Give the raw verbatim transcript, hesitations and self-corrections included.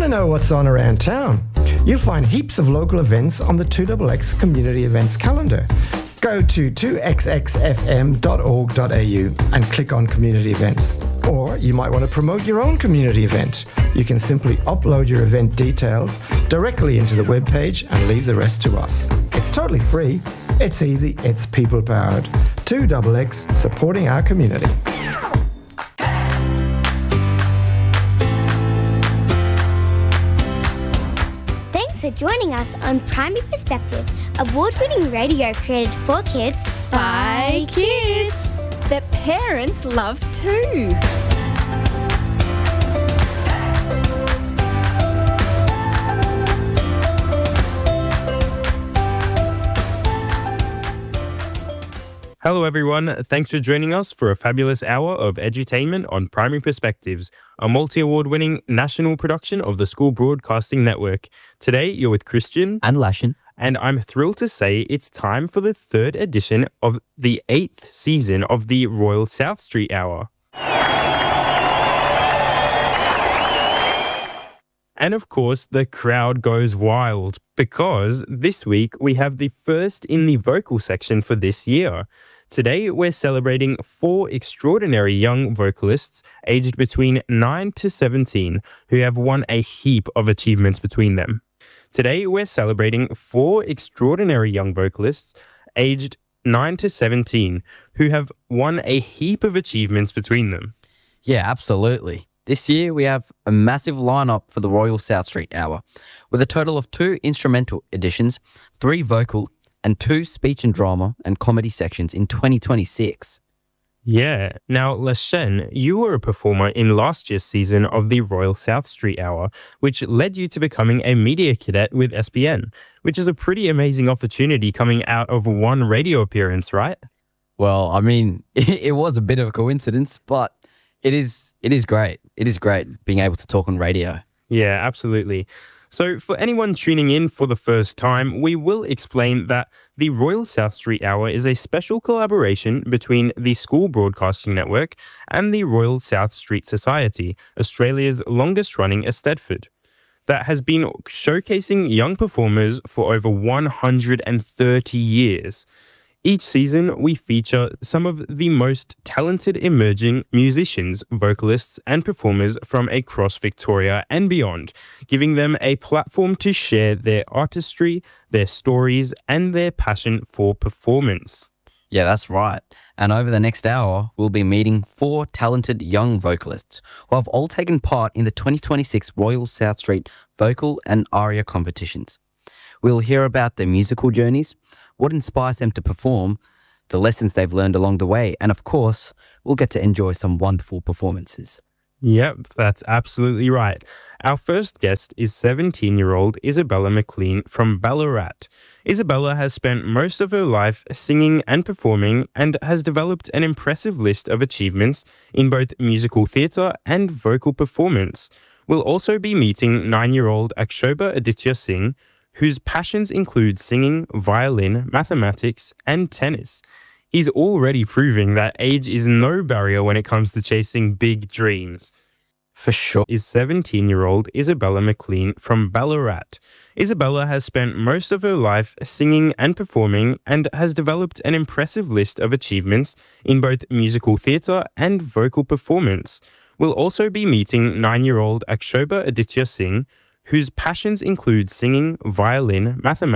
to know what's on around town? You'll find heaps of local events on the two X X Community Events calendar. Go to two x x f m dot org dot a u and click on Community Events. Or you might want to promote your own community event. You can simply upload your event details directly into the webpage and leave the rest to us. It's totally free, it's easy, it's people-powered. two X X supporting our community. Thanks for joining us on Primary Perspectives, award-winning radio created for kids by kids that parents love too. Hello everyone, thanks for joining us for a fabulous hour of edutainment on Primary Perspectives, a multi-award winning national production of the School Broadcasting Network. Today you're with Christian and Lashin, and I'm thrilled to say it's time for the third edition of the eighth season of the Royal South Street Hour. And of course, the crowd goes wild because this week we have the first in the vocal section for this year. Today, we're celebrating four extraordinary young vocalists aged between nine to seventeen who have won a heap of achievements between them. Today, we're celebrating four extraordinary young vocalists aged nine to seventeen who have won a heap of achievements between them. Yeah, absolutely. This year, we have a massive lineup for the Royal South Street Hour, with a total of two instrumental editions, three vocal, and two speech and drama and comedy sections in twenty twenty-six. Yeah. Now, Lashen, you were a performer in last year's season of the Royal South Street Hour, which led you to becoming a media cadet with S B N, which is a pretty amazing opportunity coming out of one radio appearance, right? Well, I mean, it was a bit of a coincidence, but it is it is great. It is great being able to talk on radio. Yeah, absolutely. So for anyone tuning in for the first time, we will explain that the Royal South Street Hour is a special collaboration between the School Broadcasting Network and the Royal South Street Society, Australia's longest-running Eisteddfod, that has been showcasing young performers for over one hundred thirty years. Each season, we feature some of the most talented emerging musicians, vocalists, and performers from across Victoria and beyond, giving them a platform to share their artistry, their stories, and their passion for performance. Yeah, that's right. And over the next hour, we'll be meeting four talented young vocalists who have all taken part in the twenty twenty-six Royal South Street Vocal and Aria competitions. We'll hear about their musical journeys, what inspires them to perform, the lessons they've learned along the way, and of course, we'll get to enjoy some wonderful performances. Yep, that's absolutely right. Our first guest is seventeen-year-old Isabella McLean from Ballarat. Isabella has spent most of her life singing and performing and has developed an impressive list of achievements in both musical theatre and vocal performance. We'll also be meeting nine-year-old Akshoba Aditya Singh, whose passions include singing, violin, mathematics, and tennis. He's already proving that age is no barrier when it comes to chasing big dreams. For sure. Is seventeen-year-old Isabella McLean from Ballarat. Isabella has spent most of her life singing and performing and has developed an impressive list of achievements in both musical theatre and vocal performance. We'll also be meeting nine-year-old Akshoba Aditya Singh, whose passions include singing, violin, mathematics,